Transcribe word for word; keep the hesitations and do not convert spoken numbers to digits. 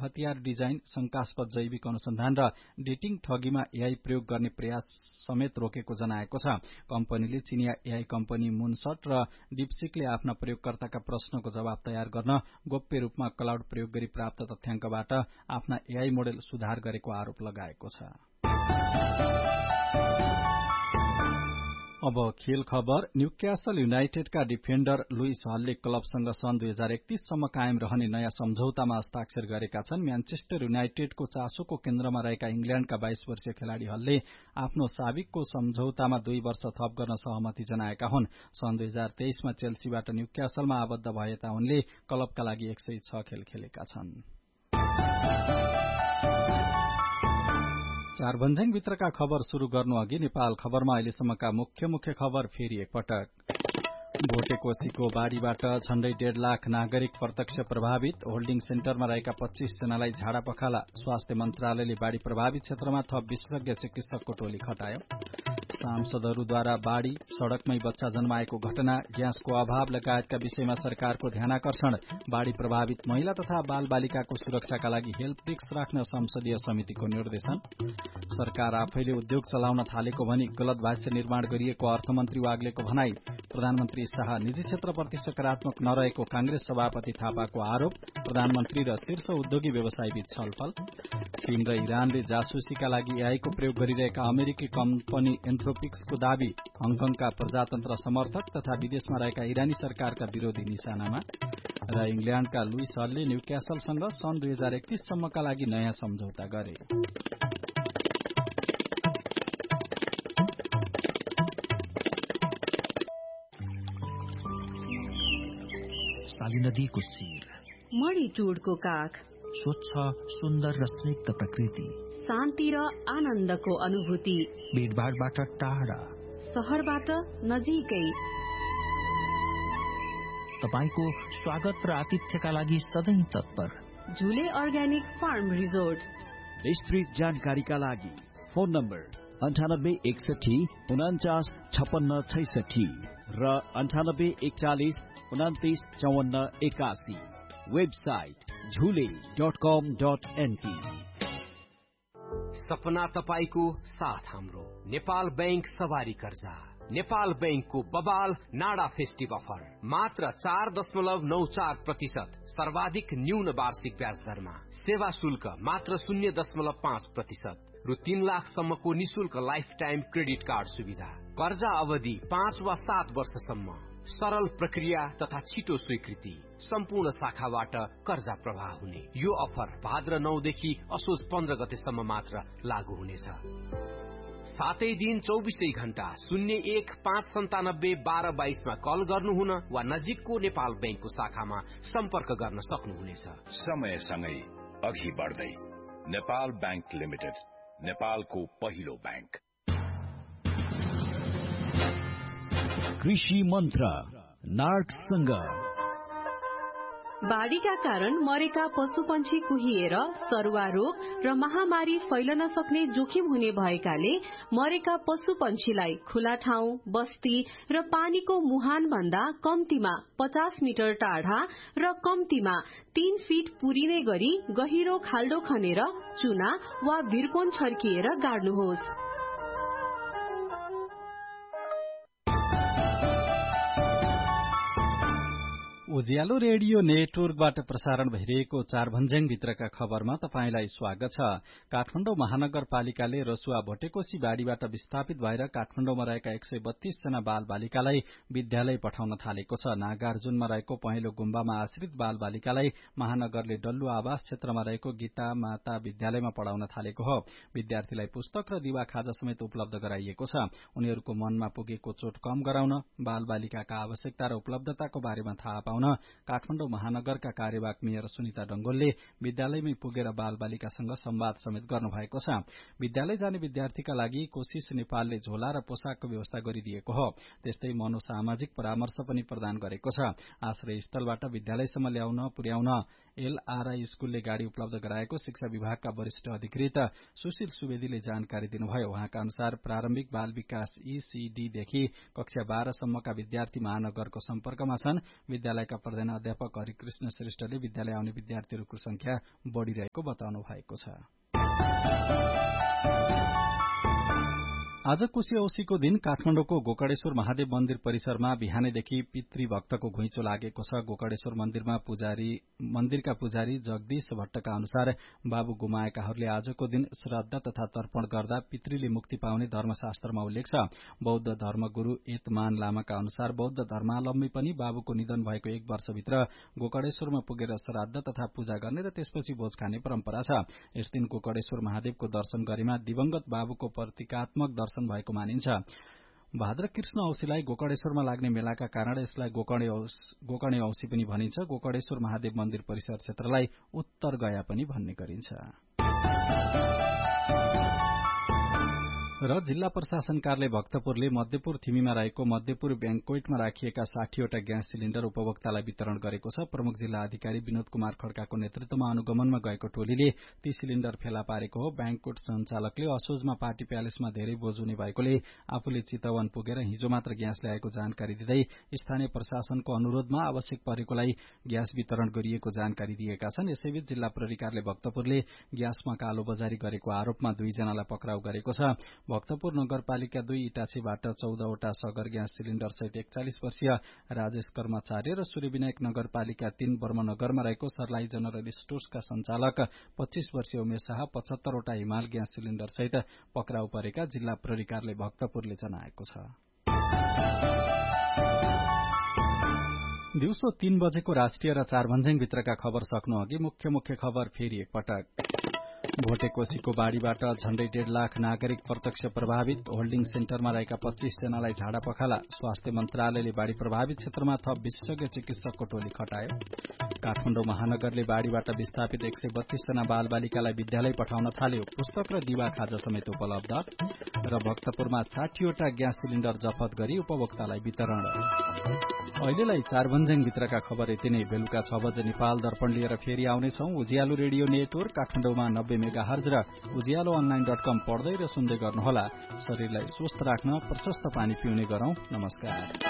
हतियार डिजाइन, शंकास्पद जैविक अनुसन्धान र डेटिङ ठगीमा एआई प्रयोग गर्ने प्रयास समेत रोकेको जनाएको छ। कम्पनीले चिनिया एआई कम्पनी मुनसट र डिपसिकले आफ्ना प्रयोगकर्ताका प्रश्नको जवाब तयार गर्न गोप्य रूपमा क्लाउड प्रयोग गरी प्राप्त तथ्याङ्कबाट आफ्ना एआई मोडेल सुधार गरेको आरोप लगाएको छ। अब खेल खबर। न्यूक्यासल युनाइटेडका डिफेन्डर लुइस हलले क्लबसँग सन् दुई हजार एकतीस सम्म कायम रहने नयाँ सम्झौतामा हस्ताक्षर गरेका छन्। म्यानचेस्टर युनाइटेडको चासोको केन्द्रमा रहेका इंग्ल्याण्डका बाइस वर्षीय खेलाड़ी हलले आफ्नो साबिकको सम्झौतामा दुई वर्ष थप गर्न सहमति जनाएका हुन्। सन् दुई हजार तेइसमा चेल्सीबाट न्यूक्यासलमा आबद्ध भएता उनले क्लबका लागि एक सय छ खेल खेलेका छन्। चार भन्ज्याङ भित्रका खबर शुरू गर्नु अघि नेपाल खबरमा अहिलेसम्मका मुख्य मुख्य खबर फेरि एकपटक। भोटेकोशीको बाढ़ीबाट झण्डै डेढ़ लाख नागरिक प्रत्यक्ष प्रभावित। होल्डिङ सेन्टरमा रहेका पच्चीस जनालाई झाडा पखाला। स्वास्थ्य मन्त्रालयले बाढ़ी प्रभावित क्षेत्रमा थप विशेषज्ञ चिकित्सकको टोली खटायो। सांसदहरूद्वारा बाढ़ी, सड़कमै बच्चा जन्माएको घटना, ग्यासको अभाव लगायतका विषयमा सरकारको ध्यानाकर्षण। बाढ़ी प्रभावित महिला तथा बाल बालिकाको सुरक्षाका लागि हेल्प डेस्क राख्न संसदीय समितिको निर्देशन। सरकार आफैले उद्योग चलाउन थालेको भनी गलत भाष्य निर्माण गरिएको अर्थमन्त्री वाग्लेको भनाई। प्रधानमन्त्री शाह निजी क्षेत्रप्रति सकारात्मक नरहेको कांग्रेस सभापति थापाको आरोप। प्रधानमन्त्री र शीर्ष उद्योगी व्यवसायीबीच छलफल। चीन र इरानले जासुसीका लागि एआईको प्रयोग गरिरहेका अमेरिकी कम्पनी एन्थ्रोपिक्सको दावी। हङकङका प्रजातन्त्र समर्थक तथा विदेशमा रहेका इरानी सरकारका विरोधी निशानामा। र इंग्ल्याण्डका लुइस हलले न्यूक्यासलसँग सन् दुई हजार एकतीस सम्मका लागि नयाँ सम्झौता गरे। साली नदीको शिर, मणिटुडको काख, स्वच्छ सुन्दर र स्निग्ध प्रकृति, शान्ति र आनन्दको अनुभूति, भीडभाडबाट टाढा, शहरबाट नजिकै। तपाईको स्वागत र आतिथ्यका लागि सधैँ तत्पर झुले अर्ग्यानिक फार्म रिजोर्ट। विस्तृत जानकारीका लागि फोन नम्बर अन्ठानब्बे एकसठी उनाचास छपन्न छैसठी र अन्ठानब्बे एकचालिस उनातिस चौवन्न एकासी। वेबसाइट झुले डट कम डट एनपी। सपना तपाईको साथ हाम्रो। नेपाल बैंक सवारी कर्जा। नेपाल बैंकको बबाल नाडा फेस्टिभ अफर मात्र चार दशमलव नौ चार प्रतिशत सर्वाधिक न्यून वार्षिक ब्याज दरमा। सेवा शुल्क मात्र शून्य दशमलव पाँच प्रतिशत रु तीन लाखसम्मको निशुल्क लाइफ टाइम क्रेडिट कार्ड सुविधा। कर्जा अवधि पाँच वा सात वर्षसम्म। सरल प्रक्रिया तथा छिटो स्वीकृति। सम्पूर्ण शाखाबाट कर्जा प्रवाह हुने यो अफर भाद्र नौ देखि असोज पन्ध्र गतेसम्म मात्र लागू हुनेछ। सातै दिन चौबिसै घण्टा शून्य एक पाँच सन्तानब्बे बाह्र बाइसमा कल गर्नुहुन वा नजिकको नेपाल बैंकको शाखामा सम्पर्क गर्न सक्नुहुनेछ। समयसँगै अघि बढ्दै नेपाल बैंक लिमिटेड, नेपालको पहिलो बैंक। कृषि मन्त्र नार्कसँग। बाढ़ीका कारण मरेका पशु पन्छी कुहिएर सरुवा रोग र महामारी फैलन सक्ने जोखिम हुने भएकाले मरेका पशु पन्छीलाई खुला ठाउँ, बस्ती र पानीको मुहान भन्दा कम्तीमा पचास मिटर टाढा र कम्तीमा तीन फिट पुरिने गरी गहिरो खाल्डो खनेर चुना वा भिरकोन छर्किएर गाड्नुहोस्। उज्यालो रेडियो नेटवर्कबाट प्रसारण भइरहेको चार भन्ज्याङ भित्रका खबरमा तपाईंलाई स्वागत छ। काठमाडौँ महानगरपालिकाले रसुवा भोटेकोशी बाढ़ीबाट विस्थापित भएर काठमाडौँमा रहेका एक सय बत्तीस जना बाल बालिकालाई विद्यालय पठाउन थालेको छ। नागार्जुनमा रहेको पहेँलो गुम्बामा आश्रित बाल बालिकालाई महानगरले डल्लु आवास क्षेत्रमा रहेको गीता माता विद्यालयमा पढ़ाउन थालेको हो। विद्यार्थीलाई पुस्तक र दिवा खाजा समेत उपलब्ध गराइएको छ। उनीहरूको मनमा पुगेको चोट कम गराउन, बाल बालिकाका आवश्यकता र उपलब्धताको बारेमा थाहा पाउन काठमाडौँ महानगरका कार्यवाहक मेयर सुनिता डंगोलले विद्यालयमै पुगेर बाल बालिकासँग संवाद समेत गर्नुभएको छ। विद्यालय जाने विद्यार्थीका लागि कोशिश नेपालले झोला र पोसाकको व्यवस्था गरिदिएको हो। त्यस्तै मनोसामाजिक परामर्श पनि प्रदान गरेको छ। आश्रय स्थलबाट विद्यालयसम्म ल्याउन पुर्याउन एलआरआई स्कूलले गाड़ी उपलब्ध गराएको शिक्षा विभागका वरिष्ठ अधिकृत सुशील सुवेदीले जानकारी दिनुभयो। उहाँका अनुसार प्रारम्भिक बाल विकास ईसीडीदेखि कक्षा बाह्रसम्मका विद्यार्थी महानगरको सम्पर्कमा छन्। विद्यालयका प्रधान अध्यापक हरिकृष्ण श्रेष्ठले विद्यालय आउने विद्यार्थीहरूको संख्या बढ़िरहेको बताउनु भएको छ। आज कोशी औँसीको दिन काठमाडौँको गोकर्णेश्वर महादेव मन्दिर परिसरमा बिहानैदेखि पितृभक्तको घुइँचो लागेको छ। गोकर्णेश्वर मन्दिरमा पुजारी मन्दिरका पुजारी जगदीश भट्टका अनुसार बाबु गुमाएकाहरूले आजको दिन श्राद्ध तथा तर्पण गर्दा पितृले मुक्ति पाउने धर्मशास्त्रमा उल्लेख छ। बौद्ध धर्मगुरू एतमान लामाका अनुसार बौद्ध धर्मावलम्बी पनि बाबुको निधन भएको एक वर्षभित्र गोकर्णेश्वरमा पुगेर श्राद्ध तथा पूजा गर्ने र त्यसपछि भोज खाने परम्परा छ। यस दिन गोकर्णेश्वर महादेवको दर्शन गरेमा दिवंगत बाबुको प्रतीकात्मक दर्शन भएको मानिन्छ। भाद्र कृष्ण औँसीलाई गोकर्णेश्वरमा लाग्ने मेलाका कारण यसलाई गोकर्णे औँसी पनि भनिन्छ। गोकर्णेश्वर महादेव मन्दिर परिसर क्षेत्रलाई उत्तर गया पनि भन्ने गरिन्छ। र जिल्ला प्रशासन कार्यालय भक्तपुरले मध्यपुर थिमीमा रहेको मध्यपुर ब्याङ्क्वेटमा राखिएका साठीवटा ग्यास सिलिण्डर उपभोक्तालाई वितरण गरेको छ। प्रमुख जिल्ला अधिकारी विनोद कुमार खड्काको नेतृत्वमा अनुगमनमा गएको टोलीले ती सिलिण्डर फेला पारेको हो। ब्याङ्क्वेट सञ्चालकले असोजमा पार्टी प्यालेसमा धेरै बोझ हुने भएकोले आफूले चितवन पुगेर हिजो मात्र ग्यास ल्याएको जानकारी दिँदै स्थानीय प्रशासनको अनुरोधमा आवश्यक परेकोलाई ग्यास वितरण गरिएको जानकारी दिएका छन्। यसैबीच जिल्ला प्रहरी कार्यालय भक्तपुरले ग्यासमा कालोबजारी गरेको आरोपमा दुईजनालाई पक्राउ गरेको छ। भक्तपुर नगरपालिका दुई इटाछीबाट चौधवटा सगर ग्यास सिलिण्डर सहित एकचालिस वर्षीय राजेश कर्मचार्य र सूर्यविनायक नगरपालिका तीन बर्मनगरमा रहेको सर्लाही जनरल स्टोर्सका सञ्चालक पच्चीस वर्षीय उमेश शाह पचहत्तरवटा हिमाल ग्यास सिलिण्डर सहित पक्राउ परेका जिल्ला प्रहरी कार्यालय भक्तपुरले जनाएको छ। दिउँसो तीन बजेको राष्ट्रिय र चारभन्ज्याङ भित्रका खबर सक्नु अघि मुख्य मुख्य खबर फेरि एकपटक। भोटेकोशीको बाढ़ीबाट झण्डै डेढ़ लाख नागरिक प्रत्यक्ष प्रभावित। होल्डिङ सेन्टरमा रहेका पच्चीस जनालाई झाडा पखाला। स्वास्थ्य मन्त्रालयले बाढ़ी प्रभावित क्षेत्रमा थप विशेषज्ञ चिकित्सकको टोली खटायो। काठमाडौँ महानगरले बाढ़ीबाट विस्थापित एक सय बत्तीस जना बाल बालिकालाई विद्यालय पठाउन थाल्यो। पुस्तक र दिवा खाजा समेत उपलब्ध। र भक्तपुरमा साठीवटा ग्यास सिलिण्डर जफत गरी उपभोक्तालाई वितरण। अहिलेलाई चारभन्ज्याङ भित्रका खबर यति नै। बेलुका छ बजे नेपाल दर्पण लिएर फेरि आउनेछौ। उज्यालो रेडियो नेटवर्क काठमाडौँमा नब्बे मेगा हर्ज र उज्यालो अनलाइन डट कम पढ्दै र सुन्दै गर्नुहोला। शरीरलाई स्वस्थ राख्न प्रशस्त पानी पिउने गरौं। नमस्कार।